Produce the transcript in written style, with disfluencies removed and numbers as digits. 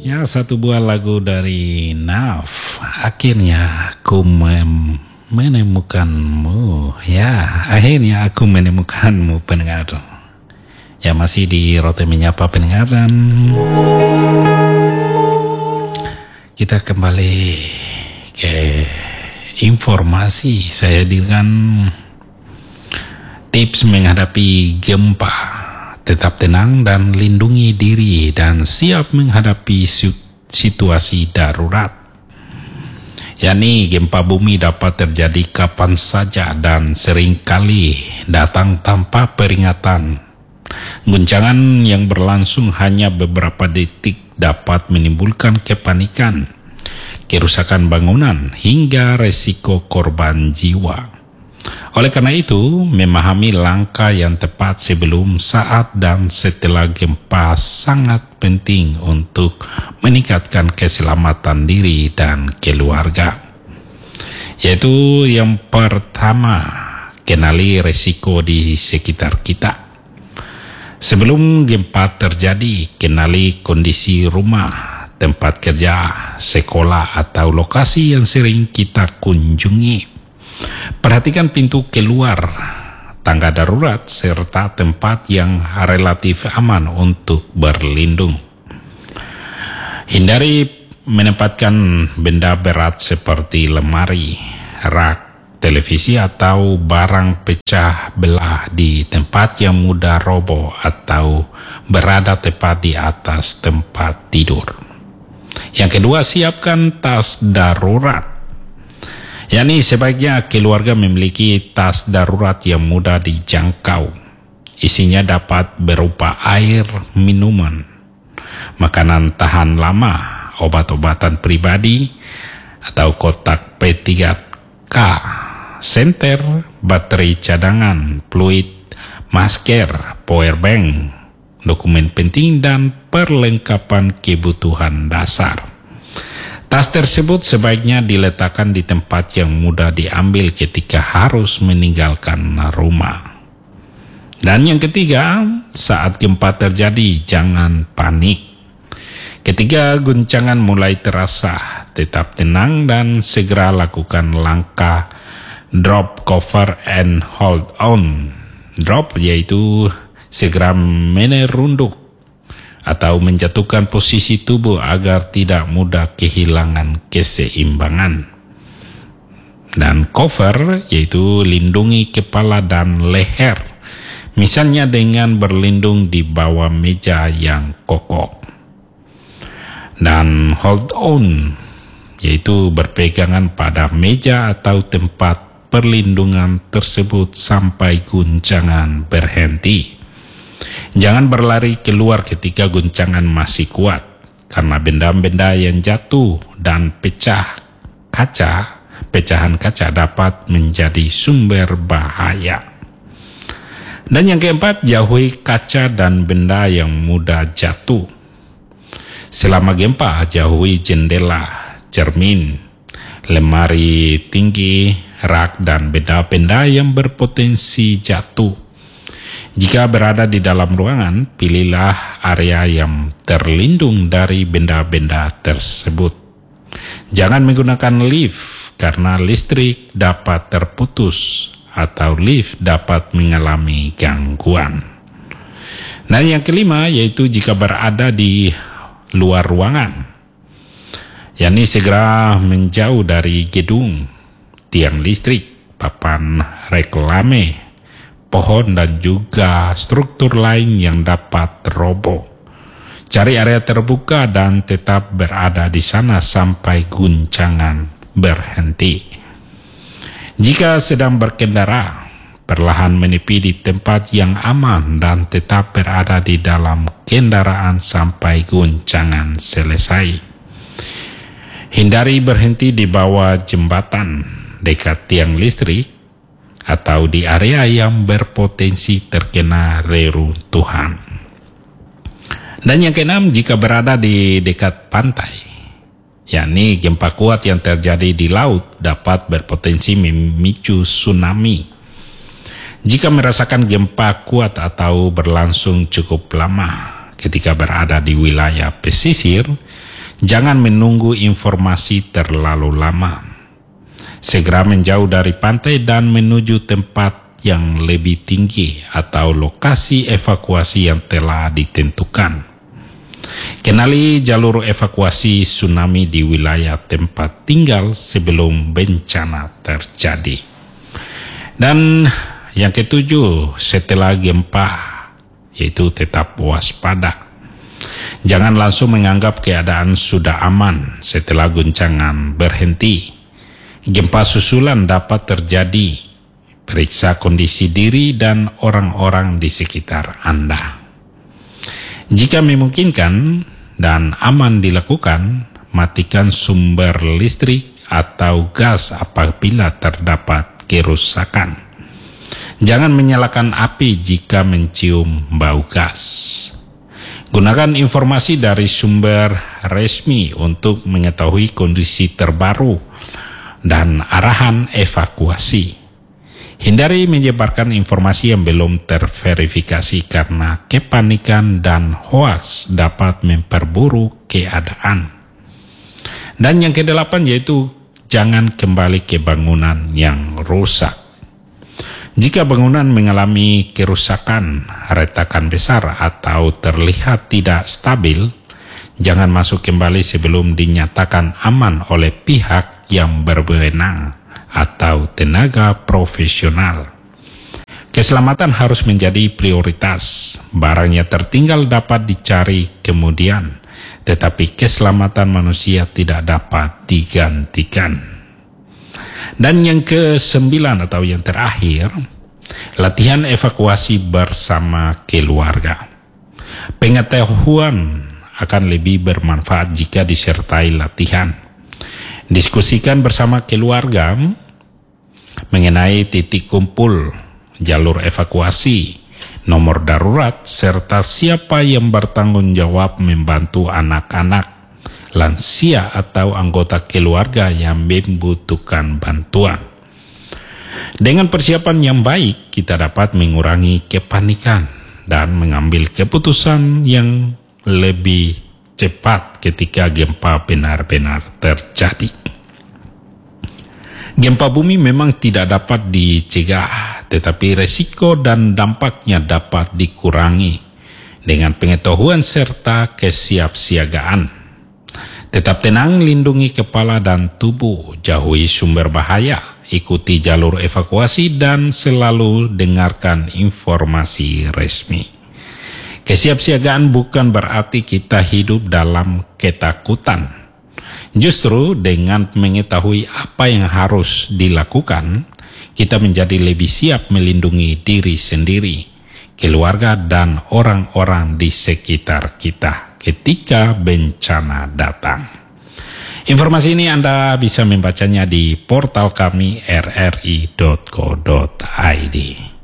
Ya, satu buah lagu dari Naf. Akhirnya aku menemukanmu. Ya, akhirnya aku menemukanmu, pendengar. Ya, masih di Rote Menyapa pendengaran. Kita kembali ke informasi. Saya hadirkan tips menghadapi gempa. Tetap tenang dan lindungi diri dan siap menghadapi situasi darurat. Yani gempa bumi dapat terjadi kapan saja dan seringkali datang tanpa peringatan. Guncangan yang berlangsung hanya beberapa detik dapat menimbulkan kepanikan, kerusakan bangunan hingga resiko korban jiwa. Oleh karena itu, memahami langkah yang tepat sebelum, saat, dan setelah gempa sangat penting untuk meningkatkan keselamatan diri dan keluarga. Yaitu yang pertama, kenali resiko di sekitar kita. Sebelum gempa terjadi, kenali kondisi rumah, tempat kerja, sekolah, atau lokasi yang sering kita kunjungi. Perhatikan pintu keluar, tangga darurat, serta tempat yang relatif aman untuk berlindung. Hindari menempatkan benda berat seperti lemari, rak, televisi, atau barang pecah belah di tempat yang mudah roboh atau berada tepat di atas tempat tidur. Yang kedua, siapkan tas darurat. Yani sebaiknya keluarga memiliki tas darurat yang mudah dijangkau. Isinya dapat berupa air, minuman, makanan tahan lama, obat-obatan pribadi, atau kotak P3K, senter, baterai cadangan, fluid, masker, powerbank, dokumen penting, dan perlengkapan kebutuhan dasar. Tas tersebut sebaiknya diletakkan di tempat yang mudah diambil ketika harus meninggalkan rumah. Dan yang ketiga, saat gempa terjadi, jangan panik. Ketika guncangan mulai terasa, tetap tenang dan segera lakukan langkah drop, cover, and hold on. Drop yaitu segera menerunduk atau menjatuhkan posisi tubuh agar tidak mudah kehilangan keseimbangan. Dan cover yaitu lindungi kepala dan leher, misalnya dengan berlindung di bawah meja yang kokoh. Dan hold on yaitu berpegangan pada meja atau tempat perlindungan tersebut sampai guncangan berhenti. Jangan berlari keluar ketika guncangan masih kuat, karena benda-benda yang jatuh dan pecahan kaca dapat menjadi sumber bahaya. Dan yang keempat, jauhi kaca dan benda yang mudah jatuh. Selama gempa, jauhi jendela, cermin, lemari tinggi, rak, dan benda-benda yang berpotensi jatuh. Jika berada di dalam ruangan, pilihlah area yang terlindung dari benda-benda tersebut. Jangan menggunakan lift karena listrik dapat terputus atau lift dapat mengalami gangguan. Nah, yang kelima yaitu jika berada di luar ruangan, yakni segera menjauh dari gedung, tiang listrik, papan reklame, pohon, dan juga struktur lain yang dapat roboh. Cari area terbuka dan tetap berada di sana sampai guncangan berhenti. Jika sedang berkendara, perlahan menepi di tempat yang aman dan tetap berada di dalam kendaraan sampai guncangan selesai. Hindari berhenti di bawah jembatan, dekat tiang listrik, atau di area yang berpotensi terkena reruntuhan. Dan yang keenam, jika berada di dekat pantai, yakni gempa kuat yang terjadi di laut dapat berpotensi memicu tsunami. Jika merasakan gempa kuat atau berlangsung cukup lama ketika berada di wilayah pesisir, Jangan menunggu informasi terlalu lama. Segera menjauh dari pantai dan menuju tempat yang lebih tinggi atau lokasi evakuasi yang telah ditentukan. Kenali jalur evakuasi tsunami di wilayah tempat tinggal sebelum bencana terjadi. Dan yang ketujuh, setelah gempa, yaitu tetap waspada. Jangan langsung menganggap keadaan sudah aman setelah guncangan berhenti. Gempa susulan dapat terjadi. Periksa kondisi diri dan orang-orang di sekitar Anda. Jika memungkinkan dan aman dilakukan, matikan sumber listrik atau gas apabila terdapat kerusakan. Jangan menyalakan api jika mencium bau gas. Gunakan informasi dari sumber resmi untuk mengetahui kondisi terbaru dan arahan evakuasi. Hindari menyebarkan informasi yang belum terverifikasi karena kepanikan dan hoaks dapat memperburuk keadaan. Dan yang kedelapan yaitu jangan kembali ke bangunan yang rusak. Jika bangunan mengalami kerusakan, retakan besar atau terlihat tidak stabil, jangan masuk kembali sebelum dinyatakan aman oleh pihak yang berwenang atau tenaga profesional. Keselamatan harus menjadi prioritas. Barang yang tertinggal dapat dicari kemudian, tetapi keselamatan manusia tidak dapat digantikan. Dan yang ke-9 atau yang terakhir, latihan evakuasi bersama keluarga. Pengetahuan akan lebih bermanfaat jika disertai latihan. Diskusikan bersama keluarga mengenai titik kumpul, jalur evakuasi, nomor darurat, serta siapa yang bertanggung jawab membantu anak-anak, lansia atau anggota keluarga yang membutuhkan bantuan. Dengan persiapan yang baik, kita dapat mengurangi kepanikan dan mengambil keputusan yang lebih cepat ketika gempa benar-benar terjadi. Gempa bumi memang tidak dapat dicegah, tetapi resiko dan dampaknya dapat dikurangi dengan pengetahuan serta kesiapsiagaan. Tetap tenang, lindungi kepala dan tubuh, jauhi sumber bahaya, ikuti jalur evakuasi dan selalu dengarkan informasi resmi. Kesiapsiagaan bukan berarti kita hidup dalam ketakutan. Justru dengan mengetahui apa yang harus dilakukan, kita menjadi lebih siap melindungi diri sendiri, keluarga, dan orang-orang di sekitar kita ketika bencana datang. Informasi ini Anda bisa membacanya di portal kami rri.co.id.